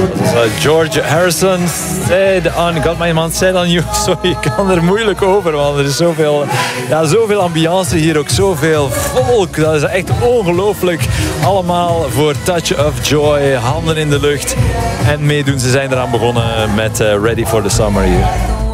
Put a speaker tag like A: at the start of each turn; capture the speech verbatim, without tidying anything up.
A: George Harrison, Sad on... God, mijn man, Sad on You. Sorry, ik kan er moeilijk over, want er is zoveel, ja, zoveel ambiance hier, ook zoveel volk. Dat is echt ongelooflijk. Allemaal voor Touch of Joy, handen in de lucht. En meedoen, ze zijn eraan begonnen met uh, Ready for the Summer hier.